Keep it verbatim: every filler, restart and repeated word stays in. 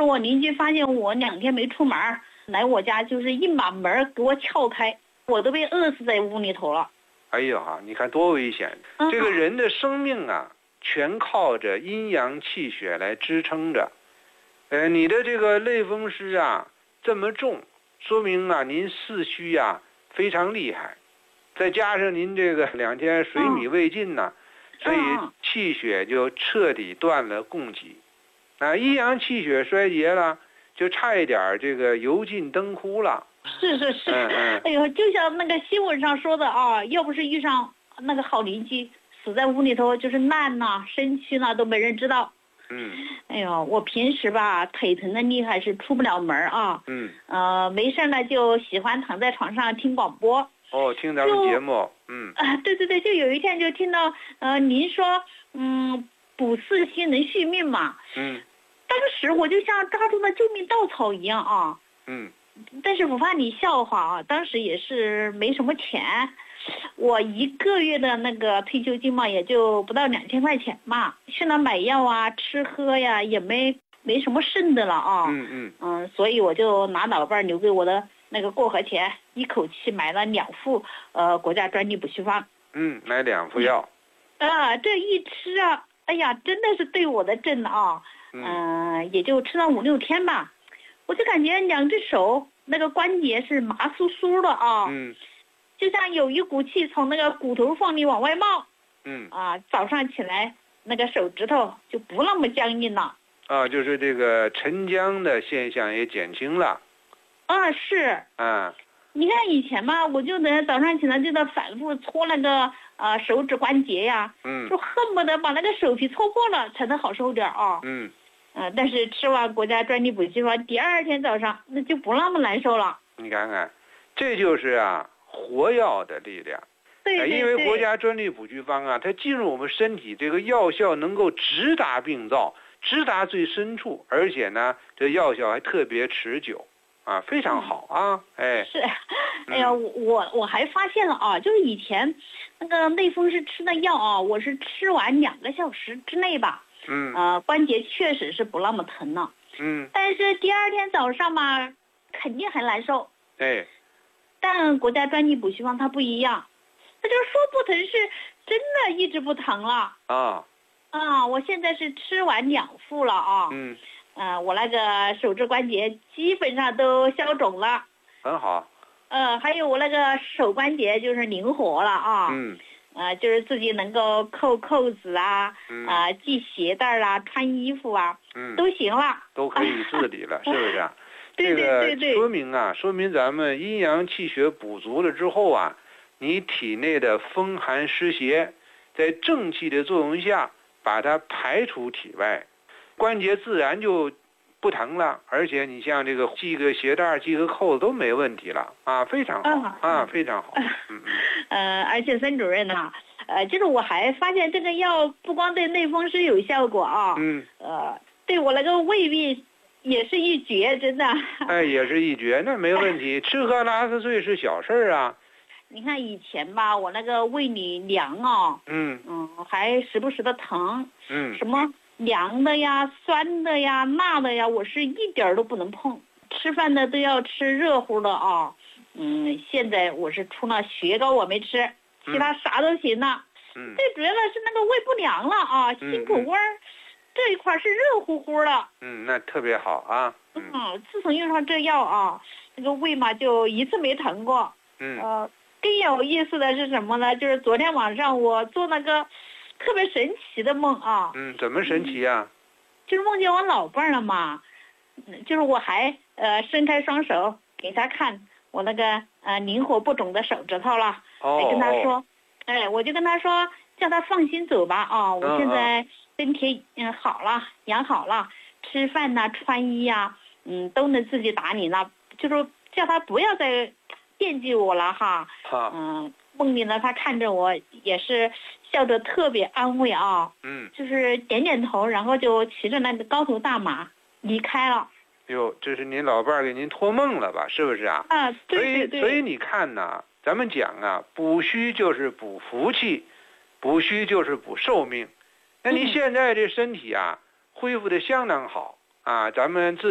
我邻居发现我两天没出门，来我家就是一把门给我撬开，我都被饿死在屋里头了。 哎呀，你看多危险！ 嗯、 这个人的生命啊，全靠着阴阳气血来支撑着。呃，你的这个类风湿啊这么重，说明啊您四虚啊非常厉害，再加上您这个两天水米未进呢、啊嗯，所以气血就彻底断了供给。啊，阴阳气血衰竭了，就差一点这个油尽灯枯了。 是是是， 嗯嗯， 哎呦，就像那个新闻上说的啊，要不是遇上那个好邻居，死在屋里头就是烂呐、身躯呐都没人知道。 嗯， 哎呦，我平时吧腿疼的厉害，是出不了门啊。 嗯， 呃，没事呢就喜欢躺在床上听广播。 哦，听咱们节目。嗯。 啊，对对对，就有一天就听到呃您说，嗯，补四虚能续命嘛。 嗯。 当时我就像抓住了救命稻草一样啊。 嗯。 但是不怕你笑话啊，当时也是没什么钱，我一个月的那个退休金嘛，也就不到两千块钱嘛，去那买药啊、吃喝呀，也没没什么剩的了啊。 嗯嗯嗯，所以我就拿老伴留给我的那个过河钱，一口气买了两副呃国家专利补虚方。 嗯，买两副药。 啊，这一吃啊，哎呀，真的是对我的症啊。嗯、呃，也就吃了五六天吧。我就感觉两只手那个关节是麻酥酥的啊， 嗯， 就像有一股气从那个骨头缝里往外冒。 嗯啊，早上起来那个手指头就不那么僵硬了。 啊，就是这个沉僵的现象也减轻了。 啊，是。 啊， 你看以前嘛，我就得早上起来就得反复搓那个呃手指关节呀， 嗯， 就恨不得把那个手皮搓破了才能好受点啊。 嗯。 呃，但是吃完国家专利补虚方，第二天早上那就不那么难受了。 你看看，这就是啊活药的力量。 对对对。 因为国家专利补虚方啊，它进入我们身体，这个药效能够直达病灶，直达最深处，而且呢，这药效还特别持久，啊，非常好啊，嗯、哎。 是，哎呀，我我我还发现了啊，就是以前那个类风湿吃的药啊，我是吃完两个小时之内吧。 嗯， 呃，关节确实是不那么疼了。 嗯， 但是第二天早上嘛，肯定很难受。 哎， 但国家专利补虚方它不一样，它就说不疼是真的一直不疼了。 啊， 啊，我现在是吃完两副了啊。 嗯， 呃，我那个手指关节基本上都消肿了。 很好。 呃，还有我那个手关节就是灵活了啊。 嗯。 呃，就是自己能够扣扣子啊，啊、 嗯呃，系鞋带啊，穿衣服啊， 嗯， 都行了， 都可以自理了，是不是啊？ 对对对对。 这个说明啊，说明咱们阴阳气血补足了之后啊，你体内的风寒湿邪，在正气的作用下，把它排出体外，关节自然就不疼了，而且你像这个系个鞋带、系个扣子都没问题了啊，非常好、嗯、啊，非常好。嗯嗯。 呃，而且孙主任呐、啊，呃，就是我还发现这个药不光对类风湿有效果啊， 嗯， 呃，对我那个胃病也是一绝，真的。 哎，也是一绝，那没问题，吃喝拉撒睡是小事啊。 你看以前吧，我那个胃里凉啊， 嗯嗯，还时不时的疼， 嗯， 什么凉的呀、酸的呀、辣的呀，我是一点都不能碰，吃饭的都要吃热乎的啊。嗯，现在我是除了雪糕我没吃，其他啥都行了。 嗯， 最主要的是那个胃不凉了啊，心口窝、嗯、这一块是热乎乎的。 嗯，那特别好啊。 嗯，嗯自从用上这药啊，那个胃嘛就一次没疼过。 嗯。 呃，更有意思的是什么呢？就是昨天晚上我做那个特别神奇的梦啊。 嗯，怎么神奇啊？ 就是梦见我老伴了嘛，就是我还呃伸开双手给他看。我那个呃灵活不肿的手指头了， 哦， 跟他说，哎，我就跟他说，叫他放心走吧啊，我现在身体嗯好了，养好了，吃饭呐、穿衣呀、嗯都能自己打理了，就是叫他不要再惦记我了哈。嗯，梦里呢，他看着我也是笑着特别安慰啊。 嗯， 就是点点头，然后就骑着那个高头大马离开了。 哟，这是您老伴儿给您托梦了吧？是不是啊？ 啊，对对对。 所以，所以你看呐，咱们讲啊，补虚就是补福气，补虚就是补寿命。那你现在这身体啊，恢复的相当好啊，咱们自